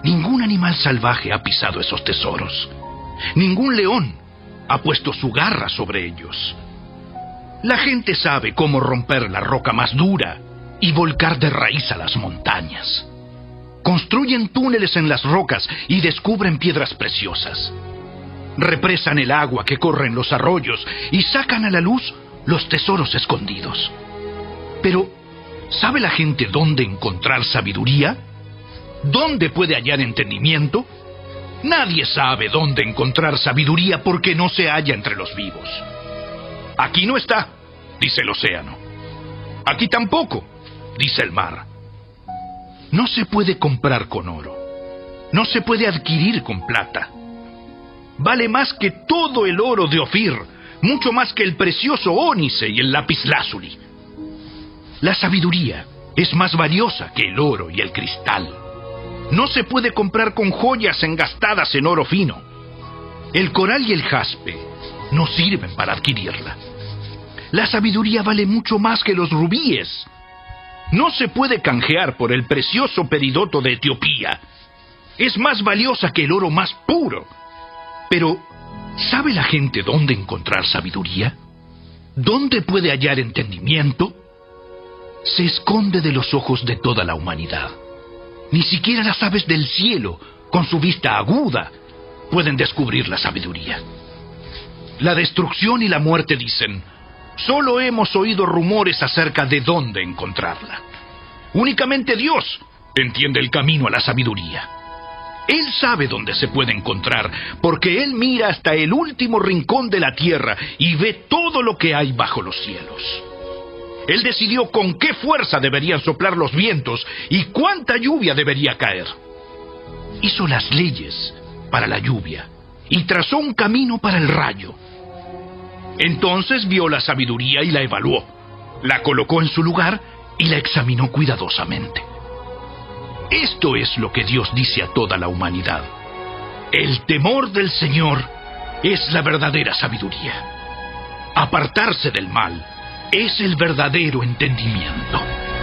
Ningún animal salvaje ha pisado esos tesoros. Ningún león ha puesto su garra sobre ellos. La gente sabe cómo romper la roca más dura y volcar de raíz a las montañas. Construyen túneles en las rocas y descubren piedras preciosas. Represan el agua que corre en los arroyos y sacan a la luz los tesoros escondidos. Pero, ¿sabe la gente dónde encontrar sabiduría? ¿Dónde puede hallar entendimiento? Nadie sabe dónde encontrar sabiduría porque no se halla entre los vivos. Aquí no está, dice el océano. Aquí tampoco, dice el mar. No se puede comprar con oro. No se puede adquirir con plata. Vale más que todo el oro de Ofir, mucho más que el precioso ónice y el lapislázuli. La sabiduría es más valiosa que el oro y el cristal. No se puede comprar con joyas engastadas en oro fino. El coral y el jaspe no sirven para adquirirla. La sabiduría vale mucho más que los rubíes. No se puede canjear por el precioso peridoto de Etiopía. Es más valiosa que el oro más puro. Pero, ¿sabe la gente dónde encontrar sabiduría? ¿Dónde puede hallar entendimiento? Se esconde de los ojos de toda la humanidad. Ni siquiera las aves del cielo, con su vista aguda, pueden descubrir la sabiduría. La destrucción y la muerte dicen: solo hemos oído rumores acerca de dónde encontrarla. Únicamente Dios entiende el camino a la sabiduría. Él sabe dónde se puede encontrar, porque Él mira hasta el último rincón de la tierra y ve todo lo que hay bajo los cielos. Él decidió con qué fuerza deberían soplar los vientos y cuánta lluvia debería caer. Hizo las leyes para la lluvia y trazó un camino para el rayo. Entonces vio la sabiduría y la evaluó, la colocó en su lugar y la examinó cuidadosamente. Esto es lo que Dios dice a toda la humanidad: el temor del Señor es la verdadera sabiduría. Apartarse del mal es el verdadero entendimiento.